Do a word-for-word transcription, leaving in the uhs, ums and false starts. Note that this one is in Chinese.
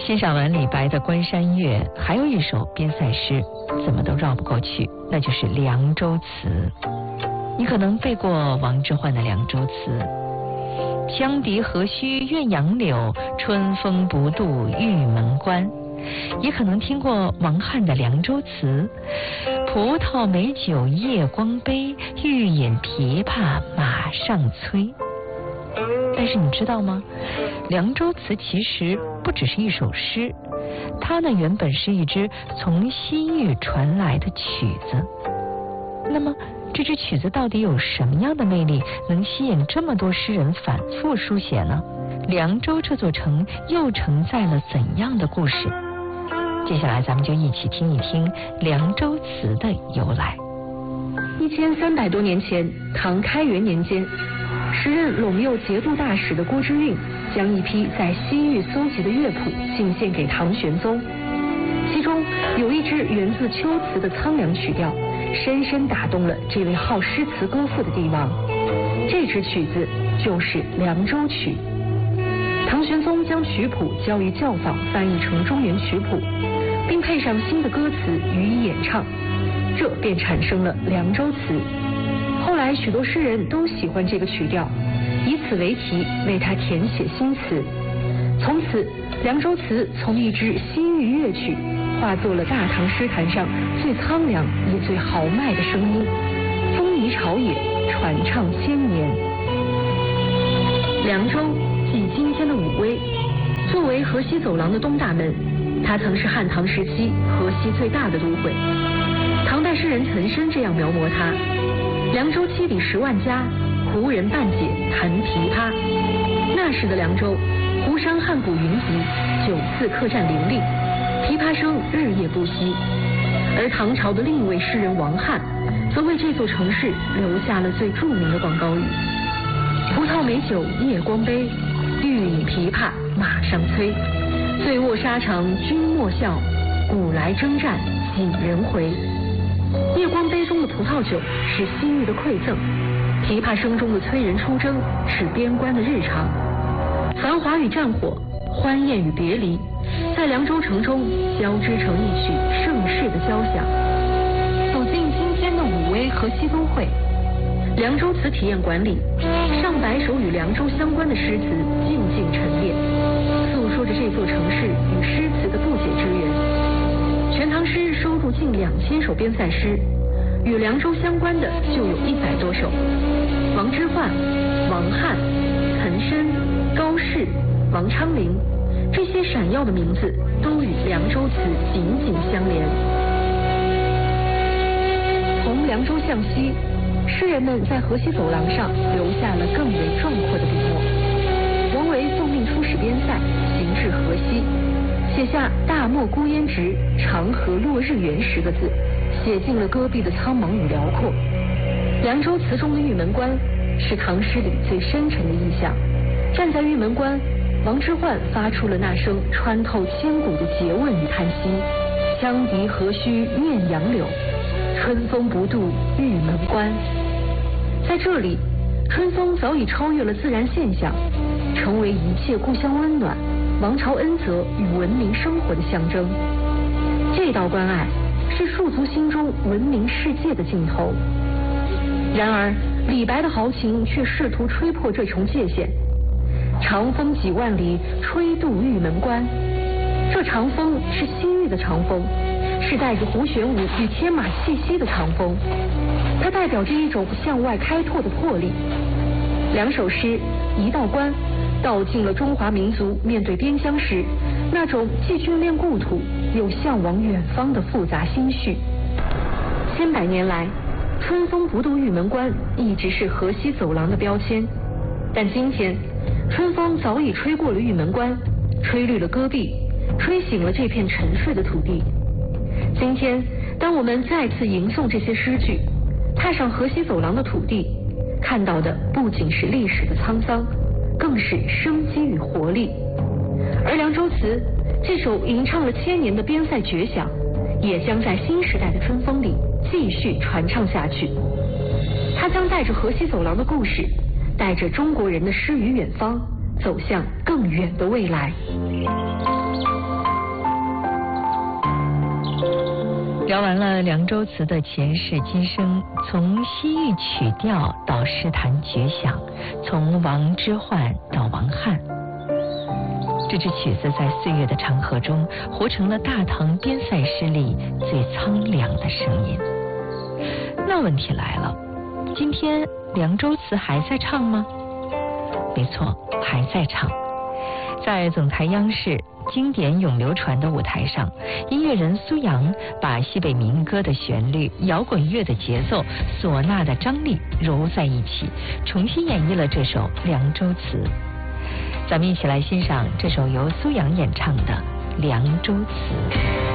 欣赏完李白的《关山月》，还有一首边塞诗怎么都绕不过去，那就是《凉州词》。你可能背过王之涣的《凉州词》，羌笛何须怨杨柳，春风不度玉门关。也可能听过王翰的《凉州词》，葡萄美酒夜光杯，欲饮琵琶马上催。但是你知道吗？《凉州词》其实不只是一首诗，它呢原本是一支从西域传来的曲子。那么这支曲子到底有什么样的魅力，能吸引这么多诗人反复书写呢？凉州这座城又承载了怎样的故事？接下来咱们就一起听一听《凉州词》的由来。 一千三百多年前，唐开元年间，时任陇右节度大使的郭之运将一批在西域搜集的乐谱进献给唐玄宗，其中有一支源自秋词的苍凉曲调，深深打动了这位好诗词歌赋的帝王。这支曲子就是《凉州曲》。唐玄宗将曲谱交于教坊翻译成中原曲谱，并配上新的歌词予以演唱，这便产生了《凉州词》。后来许多诗人都喜欢这个曲调，以此为题为它填写新词。从此，《凉州词》从一支西域乐曲化作了大唐诗坛上最苍凉也最豪迈的声音，风靡朝野，传唱千年。凉州即今天的武威，作为河西走廊的东大门，它曾是汉唐时期河西最大的都会。唐代诗人岑参这样描摹它：凉州七里十万家，胡人半解弹琵琶。那时的凉州，湖山汉古云集，酒肆客栈林立，琵琶声日夜不息。而唐朝的另一位诗人王翰，则为这座城市留下了最著名的广告语：葡萄美酒夜光杯，欲饮琵琶马上催。醉卧沙场君莫笑，古来征战几人回。夜光杯中的葡萄酒是西域的馈赠，琵琶声中的催人出征是边关的日常。繁华与战火，欢宴与别离，在凉州城中交织成一曲盛世的交响。走进今天的武威河西都会，凉州词体验馆里，上百首与凉州相关的诗词静静陈列，诉说着这座城市与诗词的不解之缘。全唐诗收录近两千首边塞诗，与凉州相关的就有一百多首。王之涣、王翰、岑参、高适、王昌龄，这些闪耀的名字都与凉州词紧紧相连。从凉州向西，诗人们在河西走廊上留下了更为壮阔的笔墨。王维奉命出使边塞，行至河西，写下大漠孤烟直，长河落日圆十个字，写尽了戈壁的苍茫与辽阔。凉州词中的玉门关是唐诗里最深沉的意象。站在玉门关，王之涣发出了那声穿透千古的诘问与叹息：羌笛何须怨杨柳，春风不度玉门关。在这里，春风早已超越了自然现象，成为一切故乡温暖、王朝恩泽与文明生活的象征。这道关隘是戍卒心中文明世界的尽头。然而，李白的豪情却试图吹破这重界限。长风几万里，吹渡玉门关。这长风是西域的长风，是带着胡旋舞与天马气息的长风，它代表着一种向外开拓的魄力。两首诗，一道关，道尽了中华民族面对边疆时那种既眷恋故土又向往远方的复杂心绪。千百年来，春风不度玉门关一直是河西走廊的标签，但今天春风早已吹过了玉门关，吹绿了戈壁，吹醒了这片沉睡的土地。今天当我们再次吟诵这些诗句，踏上河西走廊的土地，看到的不仅是历史的沧桑，更是生机与活力。而凉州词这首吟唱了千年的边塞绝响，也将在新时代的春风里继续传唱下去。它将带着河西走廊的故事，带着中国人的诗与远方，走向更远的未来。 聊完了凉州词的前世今生，从西域曲调到诗坛绝响，从王之涣到王翰，这支曲子在岁月的长河中活成了大唐边塞诗里最苍凉的声音。那问题来了，今天凉州词还在唱吗？没错，还在唱。在总台央视经典永流传的舞台上，音乐人苏阳把西北民歌的旋律、摇滚乐的节奏、唢呐的张力揉在一起，重新演绎了这首《凉州词》。咱们一起来欣赏这首由苏阳演唱的《凉州词》。